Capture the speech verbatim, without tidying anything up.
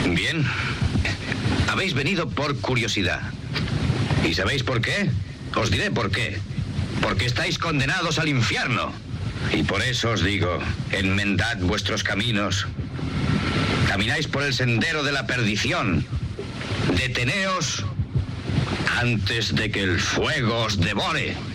Bien. Habéis venido por curiosidad. ¿Y sabéis por qué? Os diré por qué. Porque estáis condenados al infierno. Y por eso os digo, enmendad vuestros caminos. Camináis por el sendero de la perdición. Deteneos antes de que el fuego os devore.